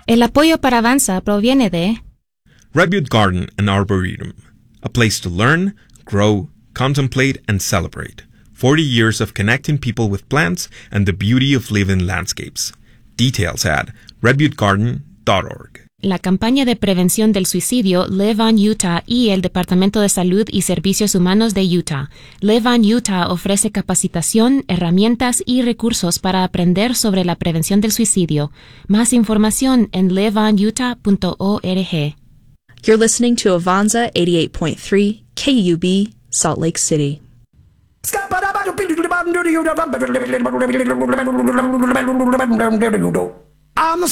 El apoyo para Avanza proviene de Redwood Garden and Arboretum, a place to learn, grow, contemplate, and celebrate. 40 years of connecting people with plants and the beauty of living landscapes. Details at redwoodgarden.org. la campaña de prevención del suicidio Live on Utah y el Departamento de Salud y Servicios Humanos de Utah. Live on Utah ofrece capacitación, herramientas y recursos para aprender sobre la prevención del suicidio. Más información en liveonutah.org. You're listening to Avanza 88.3 KUB, Salt Lake City. I'm the